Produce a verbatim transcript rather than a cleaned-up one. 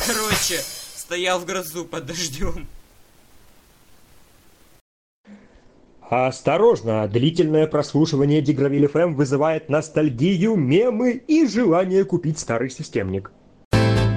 Короче, стоял в грозу под дождем. Осторожно, длительное прослушивание Дигровиль эф эм вызывает ностальгию, мемы и желание купить старый системник.